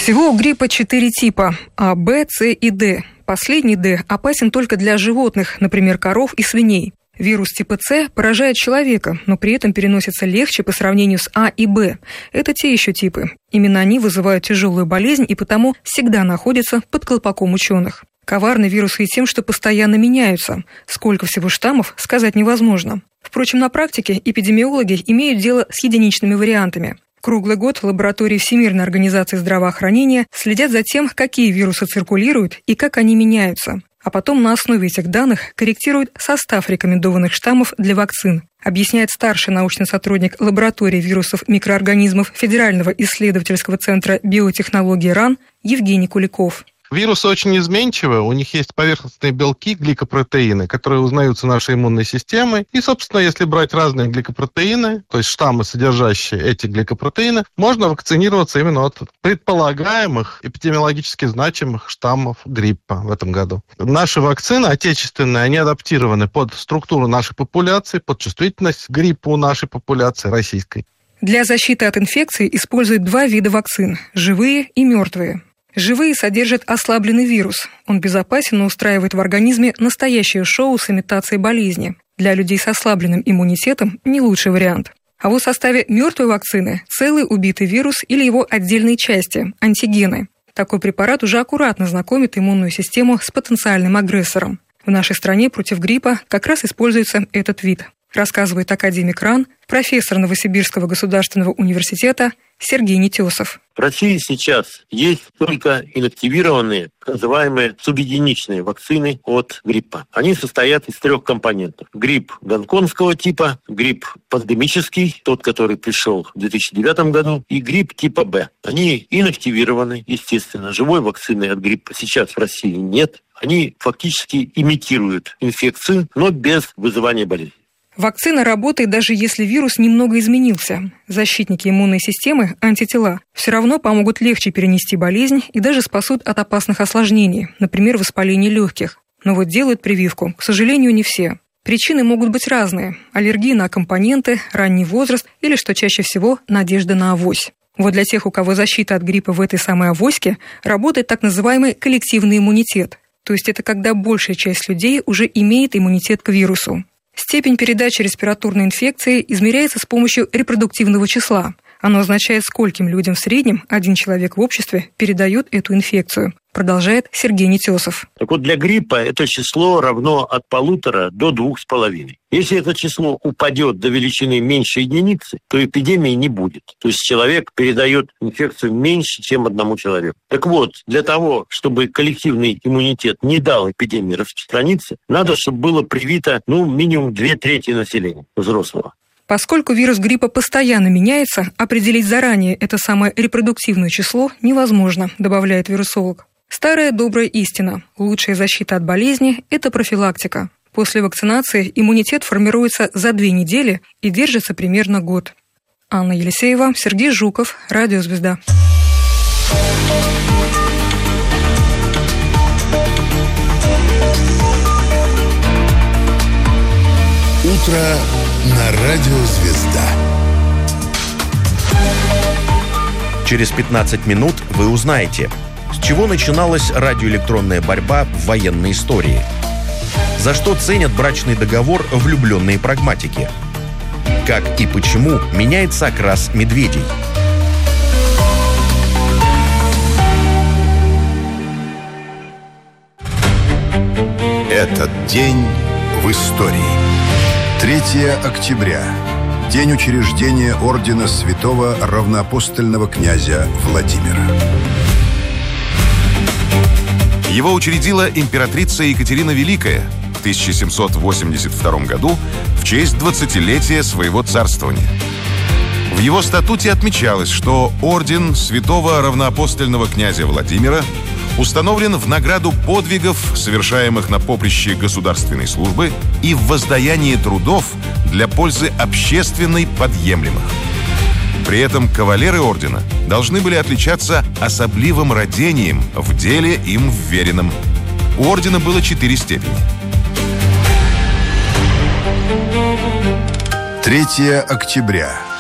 Всего у гриппа 4 типа – А, Б, С и Д. Последний Д опасен только для животных, например, коров и свиней. Вирус типа С поражает человека, но при этом переносится легче по сравнению с А и Б. Это те еще типы. Именно они вызывают тяжелую болезнь и потому всегда находятся под колпаком ученых. Коварны вирусы и тем, что постоянно меняются. Сколько всего штаммов, сказать невозможно. Впрочем, на практике эпидемиологи имеют дело с единичными вариантами. Круглый год лаборатории Всемирной организации здравоохранения следят за тем, какие вирусы циркулируют и как они меняются. А потом на основе этих данных корректируют состав рекомендованных штаммов для вакцин, объясняет старший научный сотрудник лаборатории вирусов микроорганизмов Федерального исследовательского центра биотехнологии РАН Евгений Куликов. Вирусы очень изменчивы, у них есть поверхностные белки, гликопротеины, которые узнаются нашей иммунной системой. И, собственно, если брать разные гликопротеины, то есть штаммы, содержащие эти гликопротеины, можно вакцинироваться именно от предполагаемых эпидемиологически значимых штаммов гриппа в этом году. Наши вакцины отечественные, они адаптированы под структуру нашей популяции, под чувствительность к гриппу у нашей популяции российской. Для защиты от инфекции используют 2 вида вакцин – живые и мертвые. Живые содержат ослабленный вирус. Он безопасен и устраивает в организме настоящее шоу с имитацией болезни. Для людей с ослабленным иммунитетом не лучший вариант. А вот в составе мертвой вакцины целый убитый вирус или его отдельные части – антигены. Такой препарат уже аккуратно знакомит иммунную систему с потенциальным агрессором. В нашей стране против гриппа как раз используется этот вид, рассказывает академик РАН, профессор Новосибирского государственного университета Сергей Нетесов. В России сейчас есть только инактивированные, так называемые субъединичные вакцины от гриппа. Они состоят из 3 компонентов. Грипп гонконгского типа, грипп пандемический, тот, который пришел в 2009 году, и грипп типа Б. Они инактивированы, естественно. Живой вакцины от гриппа сейчас в России нет. Они фактически имитируют инфекцию, но без вызывания болезни. Вакцина работает даже если вирус немного изменился. Защитники иммунной системы, антитела, все равно помогут легче перенести болезнь и даже спасут от опасных осложнений, например, воспаления легких. Но вот делают прививку, к сожалению, не все. Причины могут быть разные – аллергии на компоненты, ранний возраст или, что чаще всего, надежда на авось. Вот для тех, у кого защита от гриппа в этой самой авоське, работает так называемый коллективный иммунитет. То есть это когда большая часть людей уже имеет иммунитет к вирусу. Степень передачи респираторной инфекции измеряется с помощью репродуктивного числа. Оно означает, скольким людям в среднем один человек в обществе передает эту инфекцию, продолжает Сергей Нетесов. Так вот, для гриппа это число равно от 1,5 до 2,5. Если это число упадет до величины меньше единицы, то эпидемии не будет. То есть человек передает инфекцию меньше, чем одному человеку. Так вот, для того, чтобы коллективный иммунитет не дал эпидемии распространиться, надо, чтобы было привито минимум 2/3 населения взрослого. Поскольку вирус гриппа постоянно меняется, определить заранее это самое репродуктивное число невозможно, добавляет вирусолог. Старая добрая истина. Лучшая защита от болезни – это профилактика. После вакцинации иммунитет формируется за 2 недели и держится примерно год. Анна Елисеева, Сергей Жуков, Радио Звезда. Утро на Радио Звезда. Через 15 минут вы узнаете, с чего начиналась радиоэлектронная борьба в военной истории. За что ценят брачный договор влюбленные прагматики. Как и почему меняется окрас медведей. Этот день в истории. 3 октября. День учреждения ордена святого равноапостольного князя Владимира. Его учредила императрица Екатерина Великая в 1782 году в честь 20-летия своего царствования. В его статуте отмечалось, что орден святого равноапостольного князя Владимира установлен в награду подвигов, совершаемых на поприще государственной службы и в воздаянии трудов для пользы общественной подъемлемых. При этом кавалеры ордена должны были отличаться особливым рвением в деле им вверенном. У ордена было 4 степени. 3 октября.